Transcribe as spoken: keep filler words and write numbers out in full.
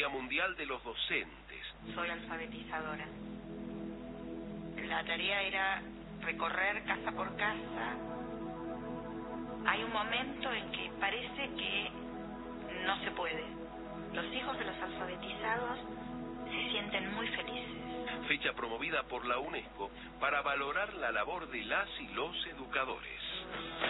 Día Mundial de los Docentes. Soy alfabetizadora. La tarea era recorrer casa por casa. Hay un momento en que parece que no se puede. Los hijos de los alfabetizados se sienten muy felices. Fecha promovida por la UNESCO para valorar la labor de las y los educadores.